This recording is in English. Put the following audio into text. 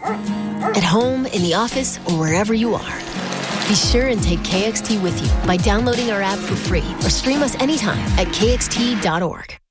At home, in the office, or wherever you are. Be sure and take KXT with you by downloading our app for free or stream us anytime at kxt.org.